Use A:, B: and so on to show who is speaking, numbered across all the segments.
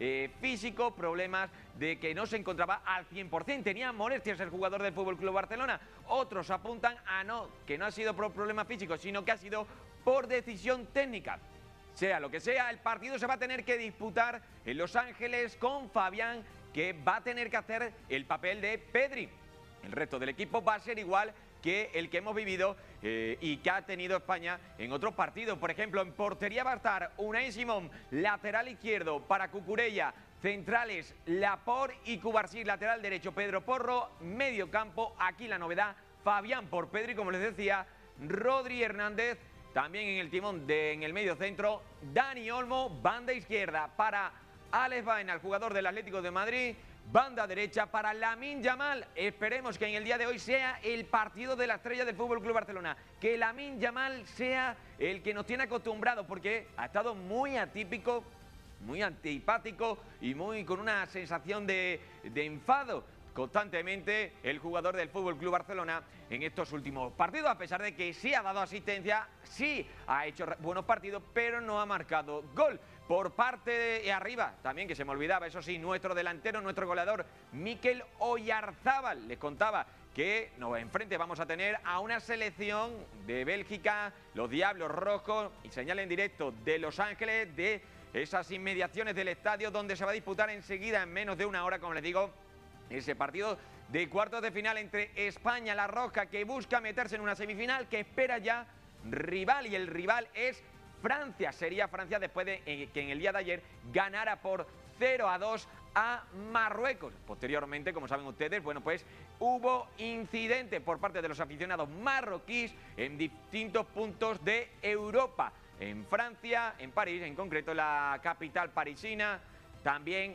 A: físicos, problemas de que no se encontraba al 100%, tenía molestias el jugador del FC Barcelona. Otros apuntan a que no ha sido por problemas físicos, sino que ha sido por decisión técnica. Sea lo que sea, el partido se va a tener que disputar en Los Ángeles con Fabián, que va a tener que hacer el papel de Pedri. El resto del equipo va a ser igual que el que hemos vivido y que ha tenido España en otros partidos. Por ejemplo, en portería va a estar Unai Simón, lateral izquierdo para Cucurella, centrales Laporte y Cubarsí, lateral derecho Pedro Porro, medio campo, aquí la novedad, Fabián por Pedri, como les decía, Rodri Hernández, también en el timón en el medio centro, Dani Olmo, banda izquierda para Alex Baena, el jugador del Atlético de Madrid, banda derecha para Lamine Yamal. Esperemos que en el día de hoy sea el partido de la estrella del FC Barcelona, que Lamine Yamal sea el que nos tiene acostumbrados, porque ha estado muy atípico, muy antipático y con una sensación de enfado constantemente el jugador del FC Barcelona en estos últimos partidos, a pesar de que sí ha dado asistencia, sí ha hecho buenos partidos, pero no ha marcado gol. Por parte de arriba, también que se me olvidaba, eso sí, nuestro delantero, nuestro goleador, Mikel Oyarzábal. Les contaba que enfrente vamos a tener a una selección de Bélgica, los Diablos Rojos, y señal en directo de Los Ángeles, de esas inmediaciones del estadio, donde se va a disputar enseguida, en menos de una hora, como les digo, ese partido de cuartos de final entre España, la Roja, que busca meterse en una semifinal, que espera ya rival, y el rival es Francia. Sería Francia después de que en el día de ayer ganara por 0-2 a Marruecos. Posteriormente, como saben ustedes, bueno, pues hubo incidentes por parte de los aficionados marroquíes en distintos puntos de Europa. En Francia, en París, en concreto la capital parisina, también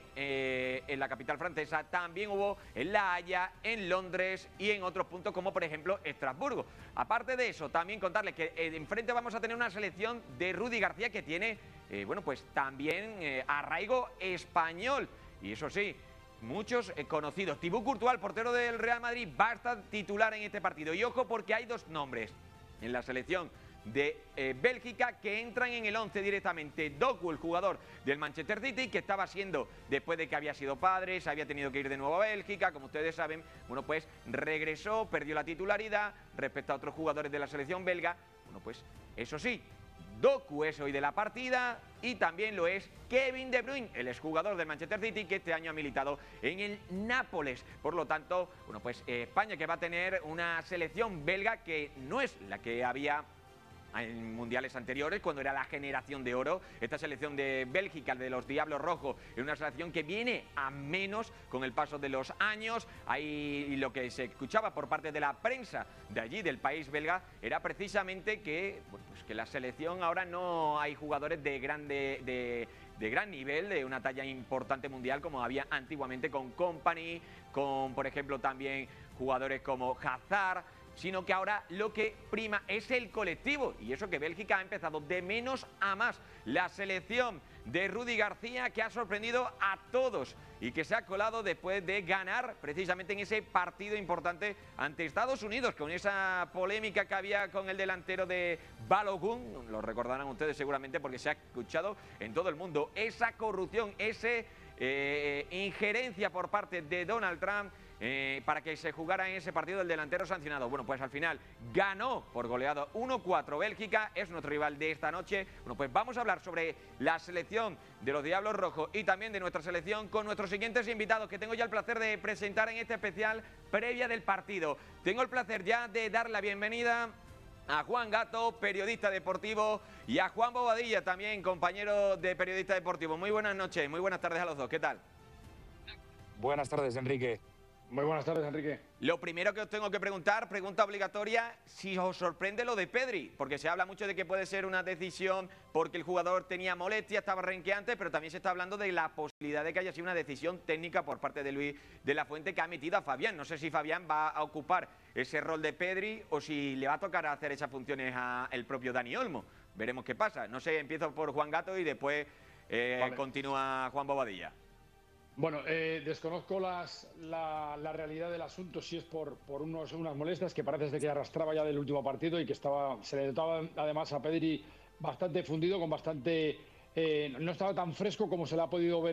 A: en la capital francesa, también hubo en La Haya, en Londres y en otros puntos como por ejemplo Estrasburgo. Aparte de eso, también contarles que enfrente vamos a tener una selección de Rudi García que tiene, bueno, pues también arraigo español. Y eso sí, muchos conocidos. Thibaut Courtois, el portero del Real Madrid, va a estar titular en este partido. Y ojo, porque hay dos nombres en la selección de Bélgica que entran en el 11 directamente. Doku, el jugador del Manchester City, que estaba siendo, después de que había sido padre, se había tenido que ir de nuevo a Bélgica, como ustedes saben, bueno, pues regresó, perdió la titularidad respecto a otros jugadores de la selección belga. Bueno, pues eso sí, Doku es hoy de la partida y también lo es Kevin De Bruyne, el exjugador del Manchester City, que este año ha militado en el Nápoles. Por lo tanto, bueno, pues España, que va a tener una selección belga que no es la que había en mundiales anteriores, cuando era la generación de oro. Esta selección de Bélgica, de los Diablos Rojos, es una selección que viene a menos con el paso de los años. Ahí lo que se escuchaba por parte de la prensa de allí, del país belga, era precisamente que, bueno, pues que la selección ahora no hay jugadores de gran nivel, de una talla importante mundial, como había antiguamente con Kompany, con, por ejemplo, también jugadores como Hazard, sino que ahora lo que prima es el colectivo, y eso que Bélgica ha empezado de menos a más. La selección de Rudi García, que ha sorprendido a todos y que se ha colado después de ganar precisamente en ese partido importante ante Estados Unidos, con esa polémica que había con el delantero de Balogun. Lo recordarán ustedes seguramente porque se ha escuchado en todo el mundo. Esa corrupción, esa injerencia por parte de Donald Trump para que se jugara en ese partido el delantero sancionado. Bueno, pues al final ganó por goleado 1-4 Bélgica, es nuestro rival de esta noche. Bueno, pues vamos a hablar sobre la selección de los Diablos Rojos y también de nuestra selección con nuestros siguientes invitados, que tengo ya el placer de presentar en este especial previa del partido. Tengo el placer ya de dar la bienvenida a Juan Gato, periodista deportivo, y a Juan Bobadilla, también compañero de periodista deportivo. Muy buenas noches, muy buenas tardes a los dos. ¿Qué tal?
B: Buenas tardes, Enrique.
C: Muy buenas tardes, Enrique.
A: Lo primero que os tengo que preguntar, pregunta obligatoria, si os sorprende lo de Pedri, porque se habla mucho de que puede ser una decisión porque el jugador tenía molestia, estaba renqueante, pero también se está hablando de la posibilidad de que haya sido una decisión técnica por parte de Luis de la Fuente, que ha metido a Fabián. No sé si Fabián va a ocupar ese rol de Pedri o si le va a tocar hacer esas funciones al propio Dani Olmo. Veremos qué pasa. No sé, empiezo por Juan Gato y después continúa Juan Bobadilla.
C: Bueno, desconozco la realidad del asunto, si es por unas molestias que parece que arrastraba ya del último partido y que se le notaba además a Pedri bastante fundido, con bastante no estaba tan fresco como se le ha podido ver